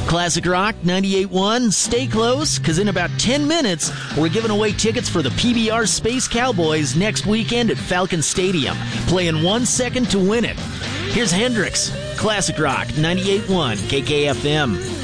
Classic Rock 98.1, stay close, because in about 10 minutes, we're giving away tickets for the PBR Space Cowboys next weekend at Falcon Stadium, playing 1 second to win it. Here's Hendrix, Classic Rock 98.1, KKFM.